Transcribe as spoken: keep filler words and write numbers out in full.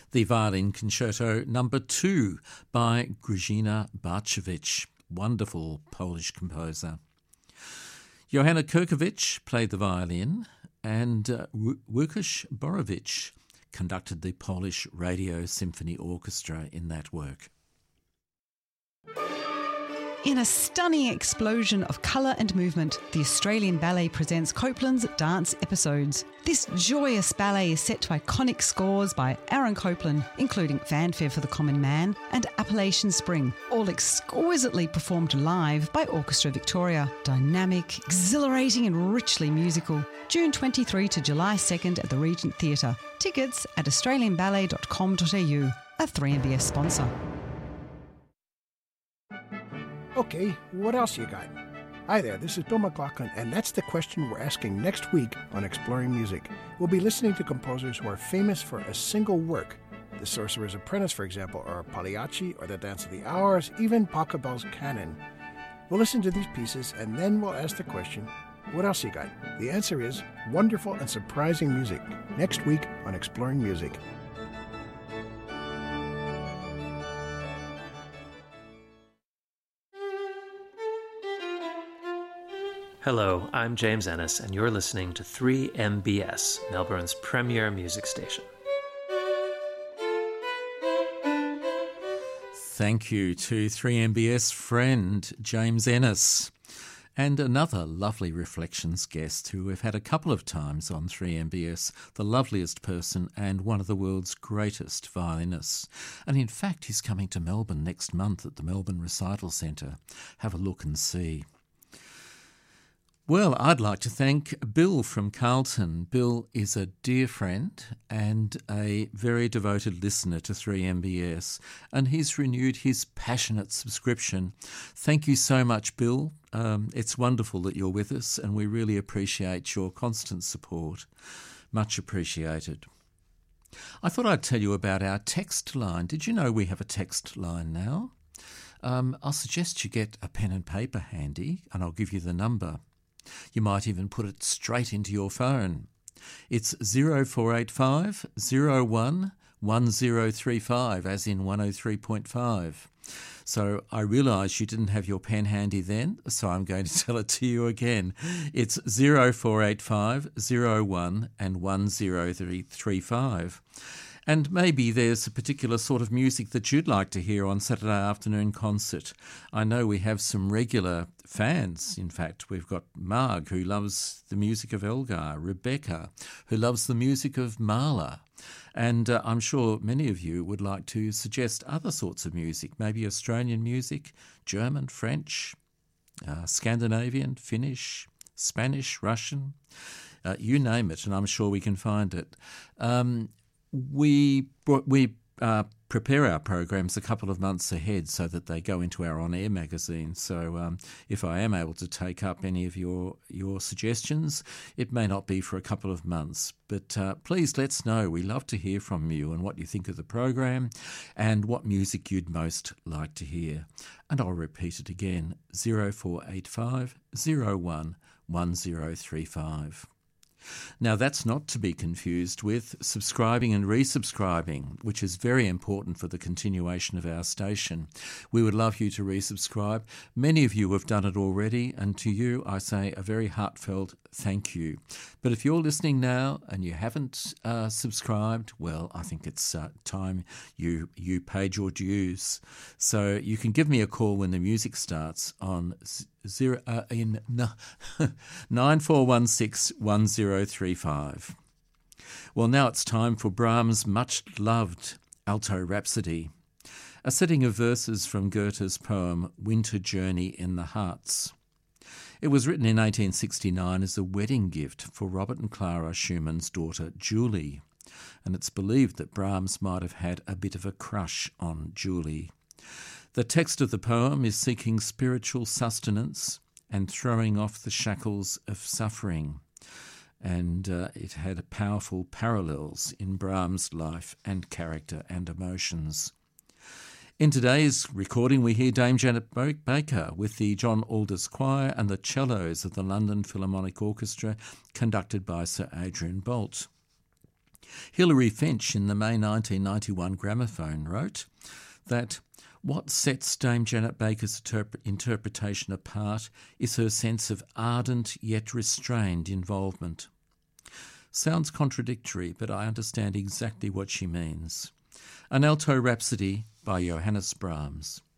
the Violin Concerto number two by Grzina Bartkiewicz, wonderful Polish composer. Johanna Kurkiewicz played the violin, and uh, Łukasz Borowicz conducted the Polish Radio Symphony Orchestra in that work. In a stunning explosion of colour and movement, the Australian Ballet presents Copland's Dance Episodes. This joyous ballet is set to iconic scores by Aaron Copland, including Fanfare for the Common Man and Appalachian Spring, all exquisitely performed live by Orchestra Victoria. Dynamic, exhilarating and richly musical. June twenty-third to July second at the Regent Theatre. Tickets at australian ballet dot com dot a u, a three M B S sponsor. Okay, what else you got? Hi there, this is Bill McLaughlin, and that's the question we're asking next week on Exploring Music. We'll be listening to composers who are famous for a single work. The Sorcerer's Apprentice, for example, or Pagliacci, or The Dance of the Hours, even Pachelbel's Canon. We'll listen to these pieces, and then we'll ask the question, what else you got? The answer is wonderful and surprising music. Next week on Exploring Music. Hello, I'm James Ennis, and you're listening to three M B S, Melbourne's premier music station. Thank you to three M B S friend James Ennis, and another lovely Reflections guest who we've had a couple of times on three M B S, the loveliest person and one of the world's greatest violinists. And in fact, he's coming to Melbourne next month at the Melbourne Recital Centre. Have a look and see. Well, I'd like to thank Bill from Carlton. Bill is a dear friend and a very devoted listener to three M B S, and he's renewed his passionate subscription. Thank you so much, Bill. Um, it's wonderful that you're with us, and we really appreciate your constant support. Much appreciated. I thought I'd tell you about our text line. Did you know we have a text line now? Um, I'll suggest you get a pen and paper handy, and I'll give you the number. You might even put it straight into your phone. It's zero four eight five zero one one zero three five, as in one oh three point five. So I realise you didn't have your pen handy then, so I'm going to tell it to you again. It's zero four eight five zero one and one zero three five. And maybe there's a particular sort of music that you'd like to hear on Saturday afternoon concert. I know we have some regular fans. In fact, we've got Marg, who loves the music of Elgar, Rebecca, who loves the music of Mahler. And uh, I'm sure many of you would like to suggest other sorts of music, maybe Australian music, German, French, uh, Scandinavian, Finnish, Spanish, Russian, uh, you name it, and I'm sure we can find it. Um, We we uh, prepare our programs a couple of months ahead so that they go into our on-air magazine. So um, if I am able to take up any of your your suggestions, it may not be for a couple of months. But uh, please let us know. We love to hear from you and what you think of the program and what music you'd most like to hear. And I'll repeat it again, zero four eight five zero one one zero three five. Now, that's not to be confused with subscribing and resubscribing, which is very important for the continuation of our station. We would love you to resubscribe. Many of you have done it already, and to you I say a very heartfelt thank you. But if you're listening now and you haven't uh, subscribed, well, I think it's uh, time you you paid your dues. So you can give me a call when the music starts on zero uh, in nine four one six one zero three five. Well, now it's time for Brahms' much-loved Alto Rhapsody, a setting of verses from Goethe's poem Winter Journey in the Harz. It was written in eighteen sixty-nine as a wedding gift for Robert and Clara Schumann's daughter Julie, and it's believed that Brahms might have had a bit of a crush on Julie. The text of the poem is seeking spiritual sustenance and throwing off the shackles of suffering, and uh, it had powerful parallels in Brahms' life and character and emotions. In today's recording, we hear Dame Janet Baker with the John Aldous Choir and the cellos of the London Philharmonic Orchestra, conducted by Sir Adrian Boult. Hilary Finch in the May nineteen ninety-one Gramophone wrote that what sets Dame Janet Baker's interp- interpretation apart is her sense of ardent yet restrained involvement. Sounds contradictory, but I understand exactly what she means. An Alto Rhapsody by Johannes Brahms.